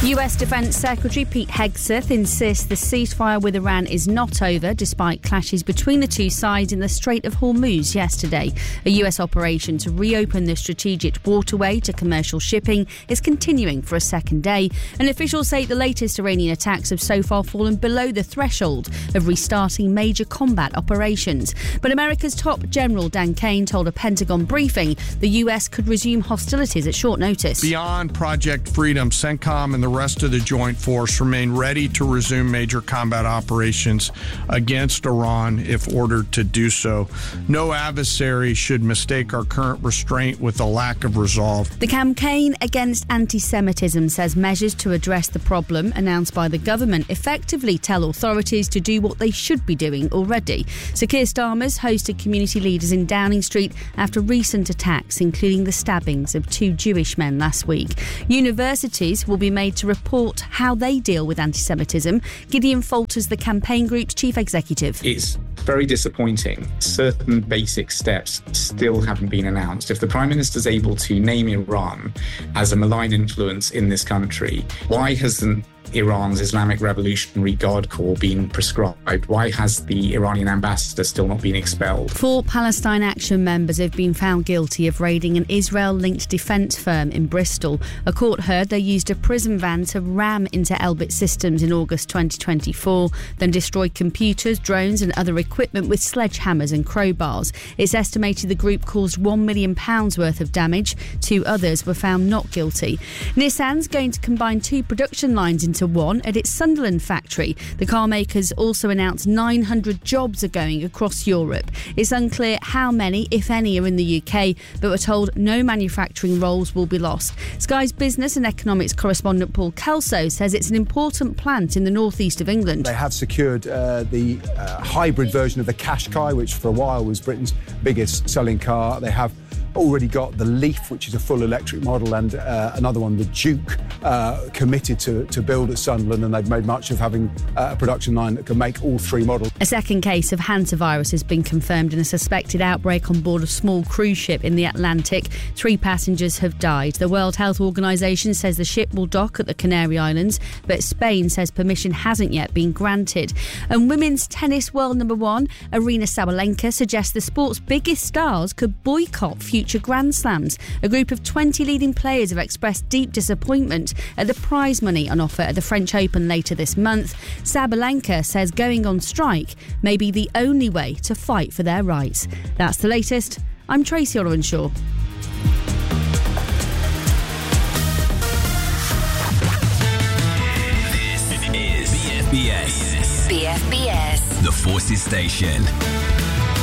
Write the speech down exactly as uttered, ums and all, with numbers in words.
U S Defence Secretary Pete Hegseth insists the ceasefire with Iran is not over, despite clashes between the two sides in the Strait of Hormuz yesterday. A U S operation to reopen the strategic waterway to commercial shipping is continuing for a second day, and officials say the latest Iranian attacks have so far fallen below the threshold of restarting major combat operations. But America's top general Dan Kane told a Pentagon briefing the U S could resume hostilities at short notice. Beyond Project Freedom, CENTCOM and the rest of the joint force remain ready to resume major combat operations against Iran if ordered to do so. No adversary should mistake our current restraint with a lack of resolve. The campaign against anti-Semitism says measures to address the problem announced by the government effectively tell authorities to do what they should be doing already. So Keir Starmer's hosted community leaders in Downing Street after recent attacks, including the stabbings of two Jewish men last week. Universities will be made to report how they deal with anti-Semitism. Gideon Falters, the campaign group's chief executive. It's very disappointing. Certain basic steps still haven't been announced. If the Prime Minister's able to name Iran as a malign influence in this country, why hasn't Iran's Islamic Revolutionary Guard Corps been prescribed? Why has the Iranian ambassador still not been expelled? Four Palestine Action members have been found guilty of raiding an Israel-linked defence firm in Bristol. A court heard they used a prison van to ram into Elbit Systems in August twenty twenty-four, then destroyed computers, drones and other equipment with sledgehammers and crowbars. It's estimated the group caused one million pounds worth of damage. Two others were found not guilty. Nissan's going to combine two production lines into one at its Sunderland factory. The car makers also announced nine hundred jobs are going across Europe. It's unclear how many, if any, are in the U K, but we're told no manufacturing roles will be lost. Sky's business and economics correspondent Paul Kelso says it's an important plant in the northeast of England. They have secured uh, the uh, hybrid version of the Qashqai, which for a while was Britain's biggest selling car. They have already got the Leaf, which is a full electric model, and uh, another one, the Duke, uh, committed to, to build at Sunderland, and they've made much of having uh, a production line that can make all three models. A second case of hantavirus has been confirmed in a suspected outbreak on board a small cruise ship in the Atlantic. Three passengers have died. The World Health Organization says the ship will dock at the Canary Islands, but Spain says permission hasn't yet been granted. And women's tennis world number one, Aryna Sabalenka, suggests the sport's biggest stars could boycott future Grand Slams. A group of twenty leading players have expressed deep disappointment at the prize money on offer at the French Open later this month. Sabalenka says going on strike may be the only way to fight for their rights. That's the latest. I'm Tracy Orenshaw. This is B F B S. B F B S. The Forces Station.